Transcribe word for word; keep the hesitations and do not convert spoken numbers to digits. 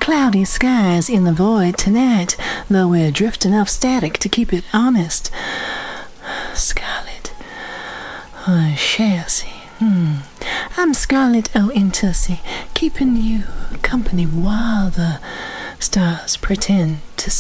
Cloudy skies in the void tonight, though we're drifting off static to keep it honest. Scarlet O'Shaughnessy. Hmm. I'm Scarlet O'Intussy, keeping you company while the stars pretend